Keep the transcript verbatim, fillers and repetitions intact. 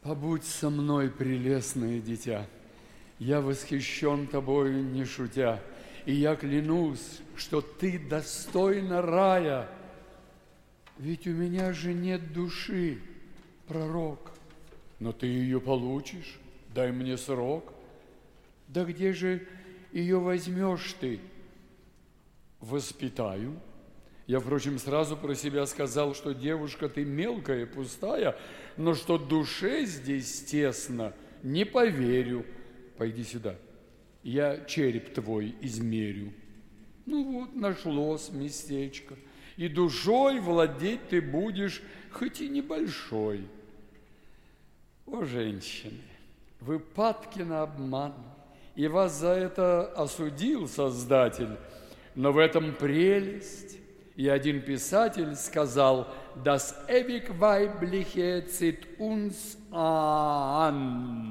Побудь со мной, прелестное дитя, я восхищен тобою, не шутя, и я клянусь, что ты достойна рая, ведь у меня же нет души, пророк, но ты ее получишь, дай мне срок. Да где же ее возьмешь ты? Воспитаю. Я, впрочем, сразу про себя сказал, что девушка ты мелкая, пустая, но что душе здесь тесно, не поверю. Пойди сюда, я череп твой измерю. Ну вот, нашлось местечко, и душой владеть ты будешь, хоть и небольшой. О, женщины, вы падки на обман, и вас за это осудил Создатель, но в этом прелесть. И один писатель сказал: «Das ewig Weibliche zieht uns an».